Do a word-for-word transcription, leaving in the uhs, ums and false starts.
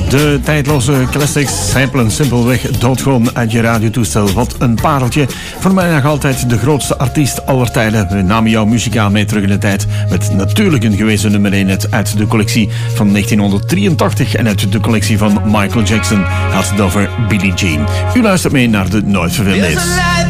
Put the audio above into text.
De tijdloze classics simpelen simpelweg doodgewoon uit je radiotoestel. Wat een pareltje. Voor mij nog altijd de grootste artiest aller tijden. We namen jouw muzikaal mee terug in de tijd. Met natuurlijk een gewezen nummer één uit de collectie van negentien drieëntachtig en uit de collectie van Michael Jackson. Hij had het over Billie Jean. U luistert mee naar de Nooit Vervelende Hits.